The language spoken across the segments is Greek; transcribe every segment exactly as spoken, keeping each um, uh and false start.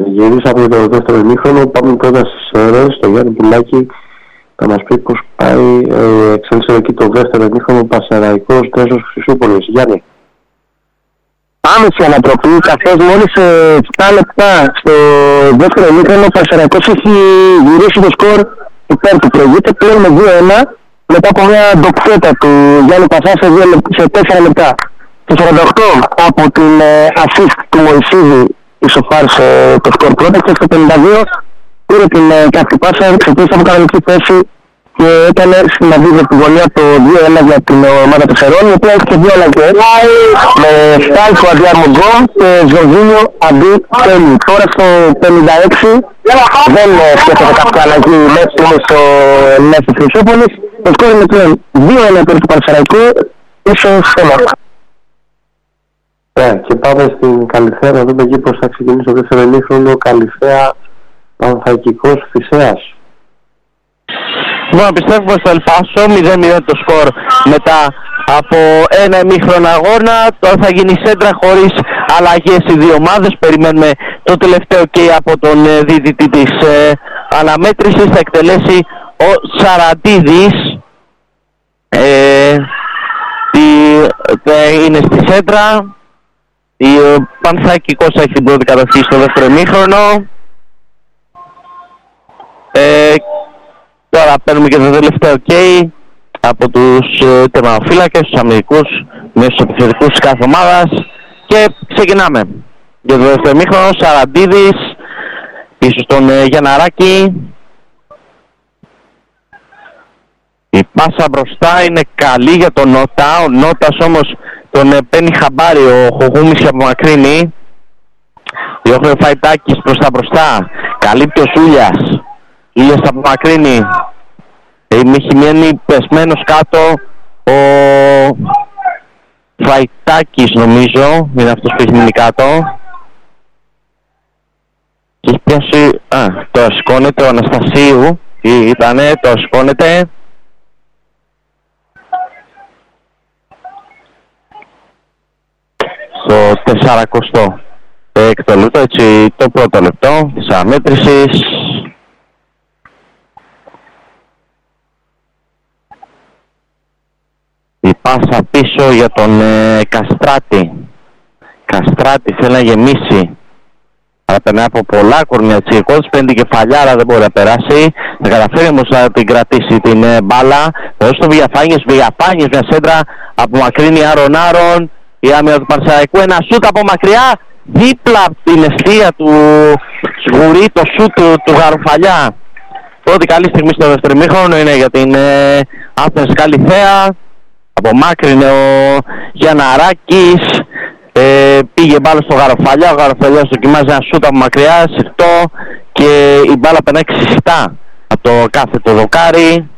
Γυρίσαμε το δεύτερο ημίχρονο. Πάμε πρώτα στις ώρες. Το Γιάννη Πουλάκη θα μας πει πώς πάει. Ε, εξέλιξε εκεί το δεύτερο ημίχρονο. Πασεραϊκός Τέσος Χρυσούπολης. Γιάννη. Άμεση ανατροπή, καθώς μόλις επτά λεπτά στο δεύτερο ημίχρονο ο Πασεραϊκός έχει γυρίσει το σκορ υπέρ του. Προηγείται πλέον με δύο ένα μετά από μια ντοκτέτα του Γιάννη Πασά σε, σε τέσσερα λεπτά. Το σαράντα οκτώ από την assist του Μωυσίδη ισοφάρισε το σκορ πρώτα και στο πενήντα δύο πήρε την κάθε πάσα, ξεκίνησε από κανονική θέση και έκανε στην αντίδραση τη γωνία το δύο ένα για την ομάδα του Φερών, η οποία έχει και δύο αλλαγές με Στάλκο αντί Αρμογκόμ και Ζορζίνιο αντί Τέλη. Τώρα στο πενήντα έξι δεν σκέφτεται κάποια αλλαγή μέχρι στιγμής στο Νέφη Χρυσούπολης. Το σκορ είναι πλέον δύο ένα υπέρ του Πανσεραϊκού, ίσως ένα. Ναι, και πάμε στην Καλυθέα να δούμε εκεί πώς θα ξεκινήσει το δεύτερο ημίχρονο. Καλυθέα Πανθαϊκικός Θησέας. Λοιπόν, πιστεύουμε στο Ελπάσο, μηδέν μηδέν το σκορ μετά από ένα ημίχρονο αγώνα. Τώρα θα γίνει σέντρα χωρίς αλλαγές οι δύο ομάδες. Περιμένουμε το τελευταίο και από τον διαιτητή της ε, αναμέτρησης. Θα εκτελέσει ο Σαραντίδης. Ε, τι, ε, είναι στη σέντρα. Ο Πανθαϊκικός έχει την πρώτη κατοχή στο δεύτερο ημίχρονο. Ε, τώρα παίρνουμε και το τελευταίο OK από τους ε, τερματοφύλακες, τους αμυντικούς, μέσα στους επιθετικούς της κάθε ομάδας και ξεκινάμε. Για το δεύτερο ημίχρονο, Σαραντίδης, πίσω στον ε, Γιανναράκη. Η πάσα μπροστά είναι καλή για τον Νότα, ο Νότας όμως τον ε, παίρνει χαμπάρι, ο Χογούμης απομακρύνει. Διώχνει ο Φαϊτάκης προς τα μπροστά, καλύπτει ο Σούλιας. Ήλιας απομακρύνει. Έχει μείνει πεσμένος κάτω ο Φαϊτάκης, νομίζω. Είναι αυτός που έχει μείνει κάτω. Και έχει πιάσει... Α, τώρα σηκώνεται ο Αναστασίου. Τι ήτανε, τώρα σηκώνεται. Στο τεσσαρακοστό έκτο λεπτό, έτσι το πρώτο λεπτό της αναμέτρησης. Η πάσα πίσω για τον ε, Καστράτη. Καστράτη θέλει να γεμίσει. Αλλά περνάει από πολλά κορμιά τσίρκος, παίρνει την κεφαλιάρα, δεν μπορεί να περάσει. Θα καταφέρει όμως να την κρατήσει την ε, μπάλα. Εδώ στο Βιαφάνιες, Βιαφάνιες μια σέντρα, απομακρύνει Άρον Άρον. Η άμυνα του Πανσεραϊκού, ένα σούτ από μακριά, δίπλα από την αιστεία του Σγουρή, το σούτ του, του Γαρουφαλιά. Πρώτη καλή στιγμή στο δεύτερο ημίχρονο είναι για την ε, Άθνες Καλυθέα. Απομάκρυνε ο Γιανναράκης, ε, πήγε μπάλα στο Γαροφαλιά, ο Γαροφαλιάς δοκιμάζει ένα σούτ από μακριά, συρτό και η μπάλα περνάει ξυστά από το κάθετο δοκάρι.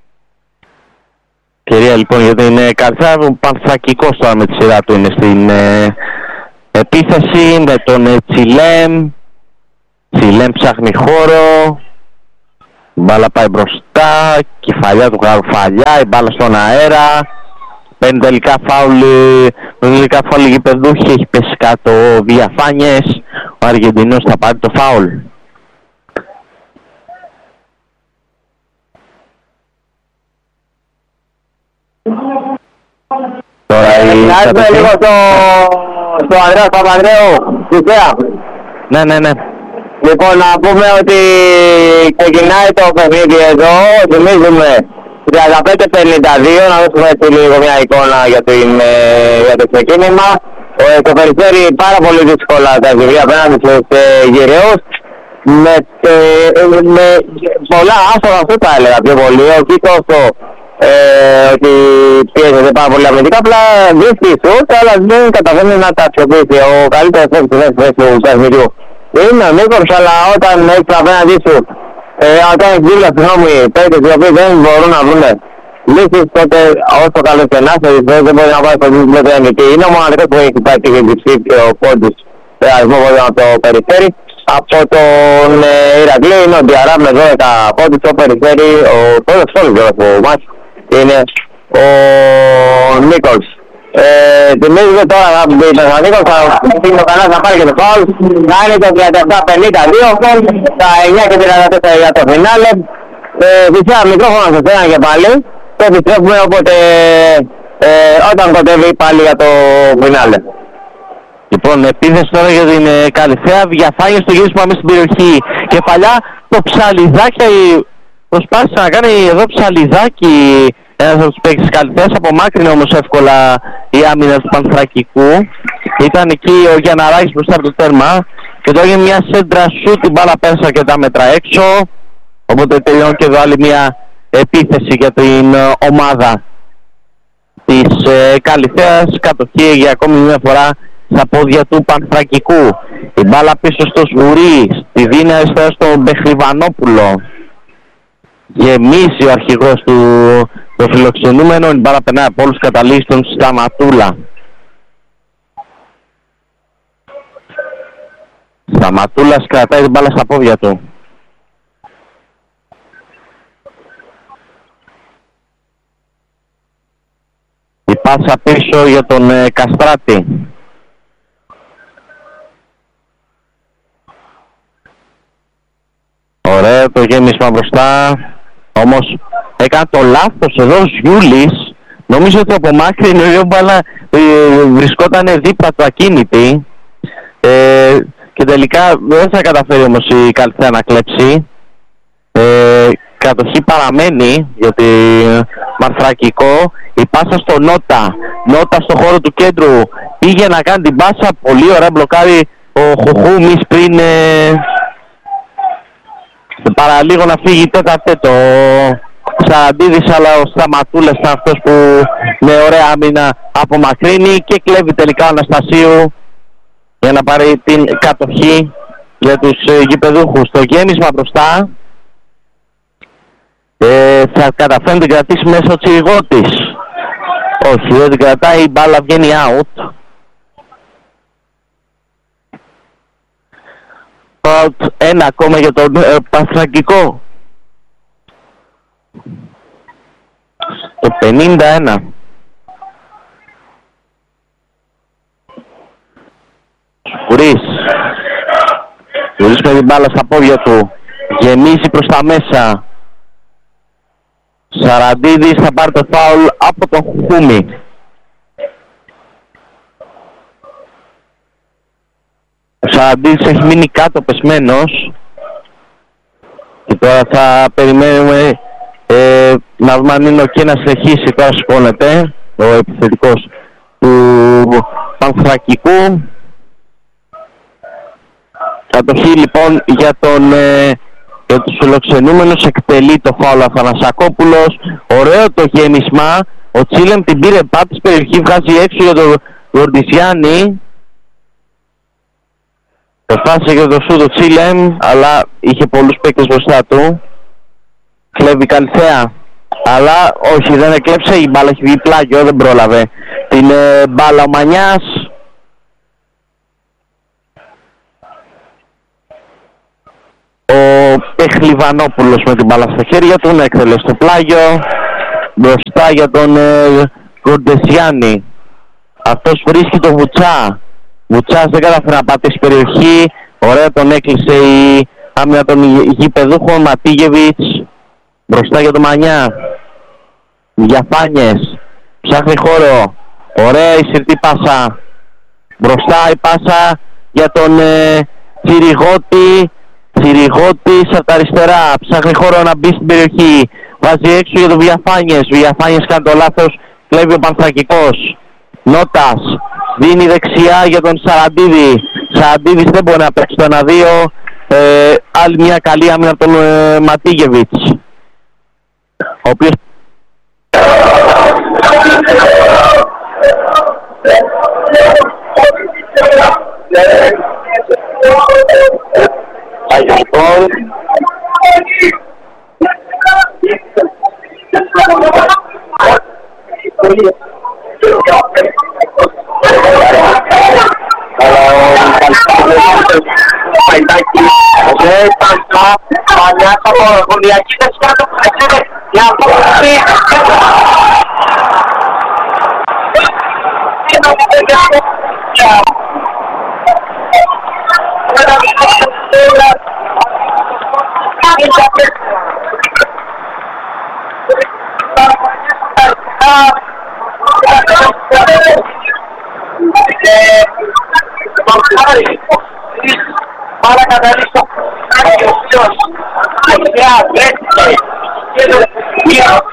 Κυρία λοιπόν για την Καλυθέα, ο Πανθαϊκικός τώρα με τη σειρά του είναι στην ε, επίθεση με τον ε, Τσιλέμ. Τσιλέμ ψάχνει χώρο, η μπάλα πάει μπροστά, κεφαλιά του Γαροφαλιά, η μπάλα στον αέρα. Παίρνει τελικά φάουλ, τελικά φάουλ γηπεδούχη, έχει πέσει κάτω ο Βιαφάνιες, ο Αργεντινός θα πάρει το φάουλ. Τώρα η κατοχή. λίγο στο, στο Ανδρέας Παπανδρέου, Θησέα. Ναι, ναι, ναι. Λοιπόν, να πούμε ότι ξεκινάει το παιχνίδι εδώ, θυμίζουμε τριάντα πέντε πενήντα δύο, να δώσουμε έτσι λίγο μια εικόνα για, την, για το ξεκίνημα. Ε, το περιφέρει πάρα πολύ δύσκολα τα ζυγεία απέναντι στους ε, γυραιούς. Με, ε, με πολλά άστοχα αυτό τα έλεγα πιο πολύ. Όχι τόσο ε, ότι πιέζεται πάρα πολύ αμυντικά, απλά βρίσκει σουτ, αλλά δεν καταφέρνει να τα αξιοποιήσει. Ο καλύτερος παίκτης του παιχνιδιού είναι ο Νίκος, αλλά όταν έχεις απέναντί σου Ε, αν κάνεις δίπλα στη γνώμη παίκτες οι οποίοι δεν μπορούν να βρουν λύσεις, τότε όσο καλός και να είσαι, δεν μπορεί να πάει στο δίπλα του εμ πι. Είναι ο μοναδικός που έχει πάει την κυψή και ο Πόντης ρεαλισμό μπορεί να το περιφέρει. Από τον ε, Ηρακλή είναι ο Διαρά με δώδεκα πόντους, το περιφέρει ο πρώτος όλος του μάτς είναι ο Νίκολς. Ε, θυμίζουμε τώρα να μπει το Θεσσαλονίκος, θα πει ο κανένας να πάρει και το φάουλ. Θα είναι το τριάντα επτά πενήντα δύο, τα εννιά και τριάντα τέσσερα για το φινάλε. Ε, φυσικά μικρόφωνο σε σένα και πάλι. Το επιστρέφουμε όποτε, ε, όταν κοντεύει πάλι για το φινάλε. Λοιπόν, επίθεση τώρα για την ε, Καλυθέα, διαφάνεια στο γύρισμα μέσα στην περιοχή. Και παλιά το Ψαλιδάκι, προσπάθησε να κάνει εδώ Ψαλιδάκι ένας από τους παίκτες της Καλυθέας, απομάκρυνε όμως εύκολα η άμυνα του Πανθρακικού. Ήταν εκεί ο Γιανναράκης μπροστά από το τέρμα και τώρα έγινε μια σέντρα σου, την μπάλα πέρασε αρκετά μέτρα έξω, οπότε τελειώνει και εδώ άλλη μια επίθεση για την ε, ομάδα της ε, Καλυθέας. Κατοχή για ακόμη μια φορά στα πόδια του Πανθρακικού. Η μπάλα πίσω στο Σγουρί, στη δίνει αριστερά στον Μπεχριβανόπουλο. Γεμίσει ο αρχηγός του το φιλοξενούμενο, η μπάλα περνάει από όλους, καταλήγει στον Σταματούλα. Σταματούλας κρατάει την μπάλα στα πόδια του. Η πάσα πίσω για τον ε, Καστράτη. Ωραίο το γέμισμα μπροστά, όμως έκανε το λάθος εδώ ο Γιούλης. Νομίζω ότι απομάκρυνε η μπάλα, ε, βρισκόταν δίπλα του ακίνητη ε, και τελικά δεν θα καταφέρει όμως η Καλυθέα να κλέψει. Ε, κατοχή παραμένει για τη Μαρθρακικό. Η πάσα στο Νότα, Νότα στο χώρο του κέντρου, πήγε να κάνει την πάσα, πολύ ωραία μπλοκάρει ο Χουχούμης πριν ε, παραλίγο να φύγει τέταρτο Σαραντίδης, αλλά ο Σταματούλας ήταν αυτός που με ωραία άμυνα απομακρύνει και κλέβει τελικά ο Αναστασίου για να πάρει την κατοχή για τους ε, γηπεδούχους. Το γέμισμα μπροστά ε, θα καταφέρει να την κρατήσει μέσα ο Τσιριγώτης. Όχι, δεν την κρατάει, η μπάλα βγαίνει out. Out ένα ακόμα για τον ε, Πανθρακικό. Το πενήντα ένα. Σκουρής. Σκουρής με την μπάλα στα πόδια του. Γεμίζει προς τα μέσα. Σαραντίδης θα πάρει το φάουλ από τον Χούμι. Ο Σαραντίδης έχει μείνει κάτω πεσμένος. Και τώρα θα περιμένουμε ε, να δούμε αν είναι και να συνεχίσει. Τώρα σηκώνεται ο επιθετικός του Πανθρακικού. Κατοχή λοιπόν για τον ε, για τους φιλοξενούμενους, εκτελεί το φάουλ Αθανασακόπουλος. Ωραίο το γέμισμα. Ο Τσίλεμ την πήρε πάτη στην περιοχή, βγάζει έξω για τον Γορντισιάννη. Προσπάθησε για το σου το Τσίλεμ, αλλά είχε πολλούς παίκτες μπροστά του. Κλέβει Καλυθέα, αλλά όχι, δεν εκλέψε, η μπάλα έχει βγει πλάγιο, δεν πρόλαβε την ε, μπάλα ο Μανιάς. Ο Πεχλιβανόπουλος με την μπάλα στα χέρια του να εκτελέσει το πλάγιο. Μπροστά για τον ε, Κορντεσιάννη. Αυτός βρίσκει τον Βουτσά. Βουτσάς δεν κατάφερε να πατήσει περιοχή. Ωραία τον έκλεισε η άμυνα των γηπεδούχων. Ματίγεβιτς μπροστά για τον Μανιά. Διαφάνειες. Ψάχνει χώρο. Ωραία η συρτή πάσα. Μπροστά η πάσα για τον ε, Τσιριγώτη. Τσιριγώτης από τα αριστερά, ψάχνει χώρο να μπει στην περιοχή, βάζει έξω για τον Βιαφάνιες. Βιαφάνιες κάνει το λάθος, κλέβει ο Πανθρακικός. Νότας δίνει δεξιά για τον Σαραντίδη. Σαραντίδης δεν μπορεί να παίξει το ένα δύο. ε, Άλλη μια καλή άμυνα από τον ε, Ματίγεβιτς, ο οποίος Αγιατών. Para catalista Dios que sea verde que lo quiera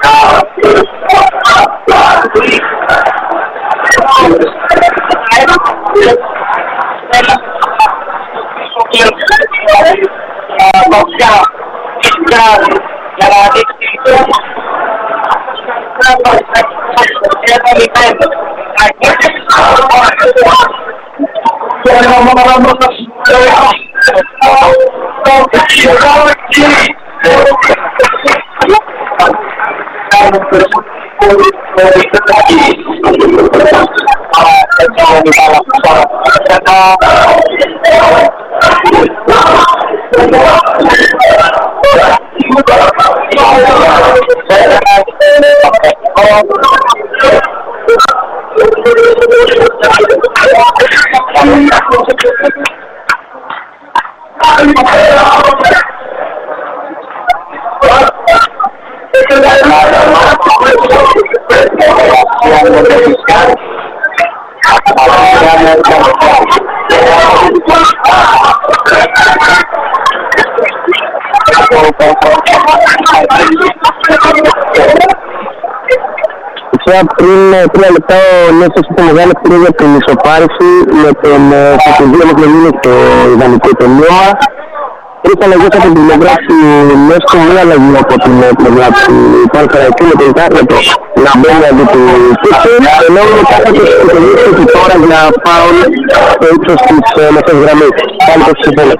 Πριν τρία λεπτά ο Νέσος είχε μεγάλη ευκαιρία για την ισοπάρηση με τον Σακουδίο να κλεμίνει στο ιδανικό τελείωμα. Τρεις αλλαγές από την πλευρά του Νέσκο, μία αλλαγή από την πλευρά του Πανσεραϊκού με τον Κάρνετο να μπαίνει αντί του Κίτσου, ενώ μετά θα το συγκεκριμίσει και τώρα για φάουλ στο ύψος της μεσαίας γραμμής. Πάλι το συμφωνώ.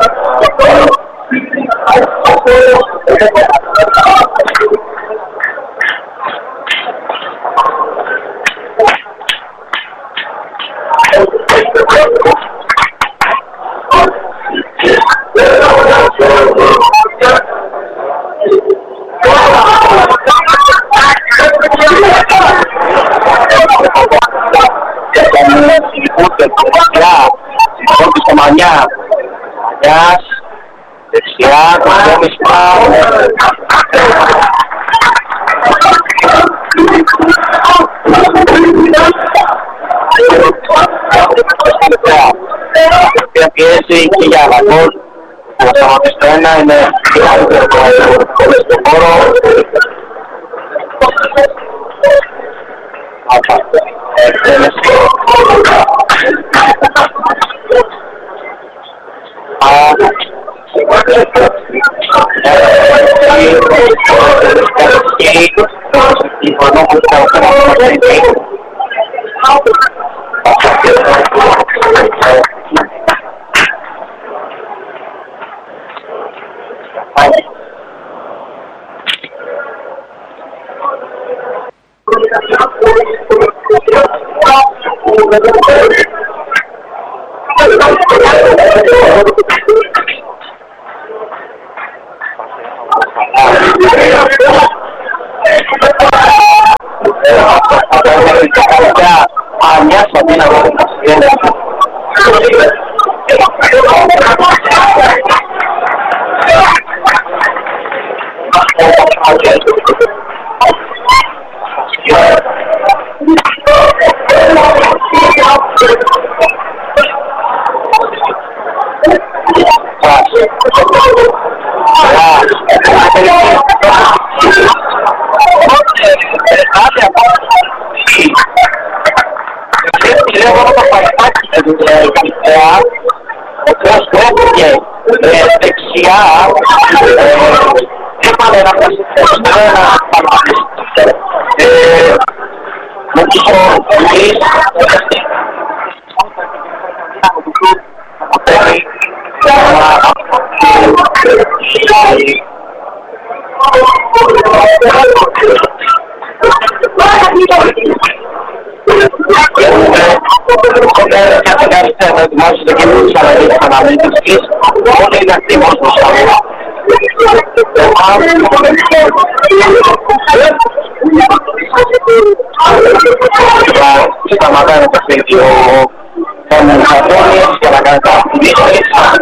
Δεξιά, κομμόνις πάω. Δεξιά πιέση και για βαγόν. Θα σταματήσει το ένα, είναι καλύτερο στο χώρο. Δεξιά, είπαμε να προσθέσουμε ένα με τους φορείς να ετοιμάσετε και τους αλλαγές της αναλύτησης, οπότε είναι ακτιμός μπροστά μου. Σταματάει το παιχνίδι. παιχνίδι των Σαντώνης για να κατακτήσεις.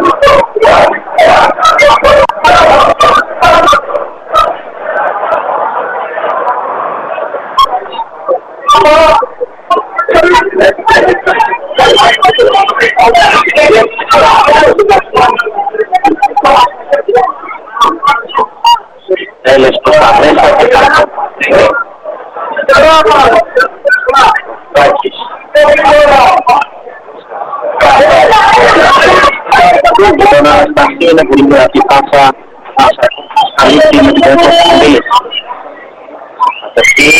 Τέλος προς τα μέσα και κάτω. Τάκης. Τον Αναστασία είναι πολύ δυνατή πάσα. Αλήθεια είναι την εποχή. Αυτή.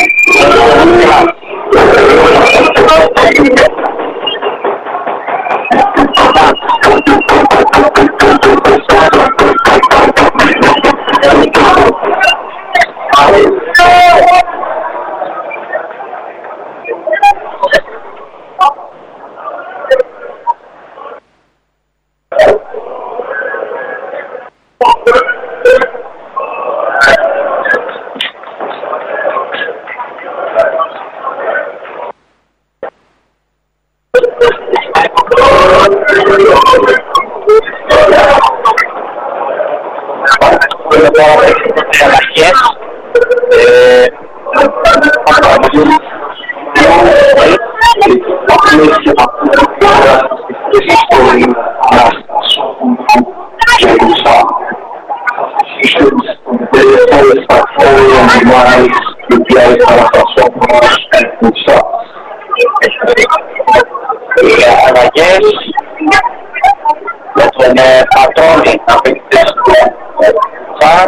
Με τον Πατρώνη να παίξεις το Τσάρ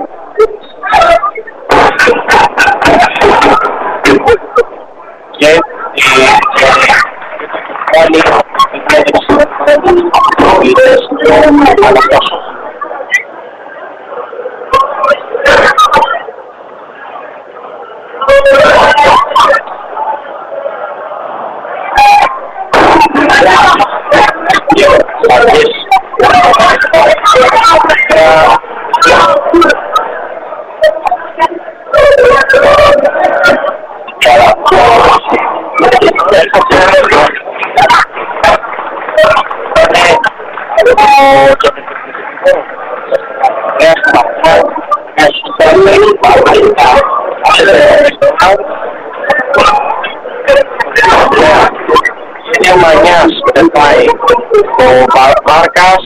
και η άλλη εκπαίδευση του Αναστάσου. Είναι ο Μανιάς που δεν πάει ο Μάρκας.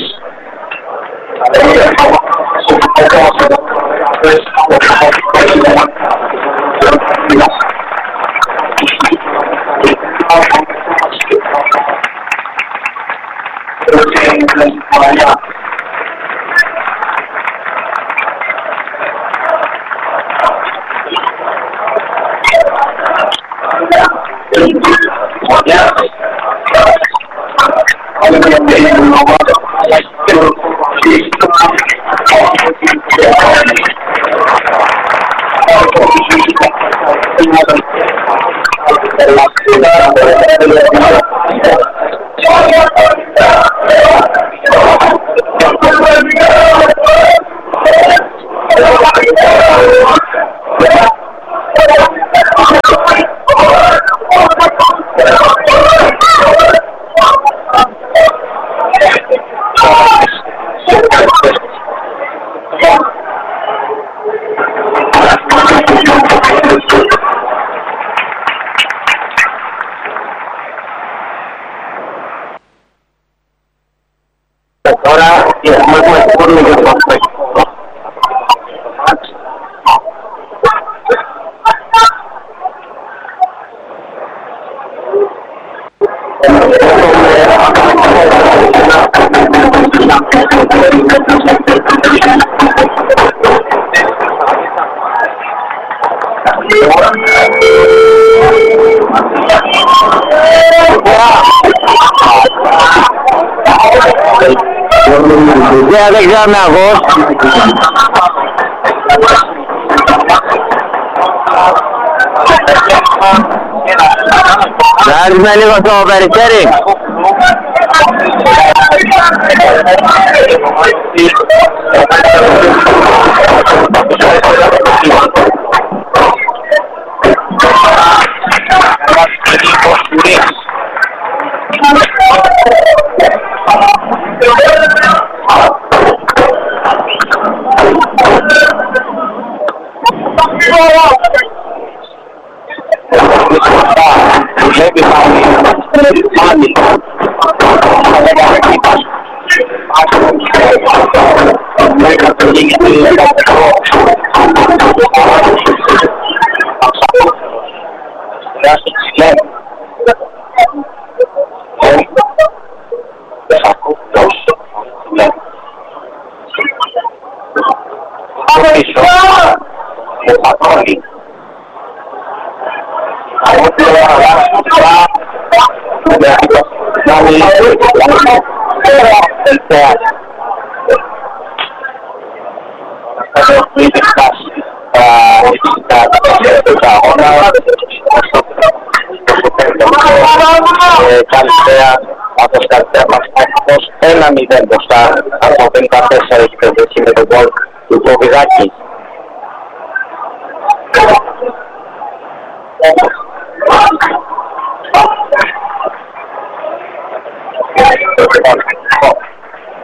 Ahora, ya, más o menos, por lo que pasa. Ya, δεν ξέρω εγώ. Να έρθουμε λίγο στο περιστέρι. Βλέπει πάλι, πάλι, θα λέγαμε κοίτας. Δεν κατηγείται η εκατό. Χρειάζεται ψηλέ. Δεν θα ακούω τόσο. Από πίσω, με πατρώνει. Από την ώρα να αλλάξουν τώρα, να μιλήσω, τελευταία. Θα το πείτε φτάσει τα τα αγώνα. Καλησπέρα από τους καλύτερα μας εκτός ένα μηδέν μπροστά από πενήντα τέσσερα έχει κερδίσει με τον γκολ του Προβιδάκη. Thank you.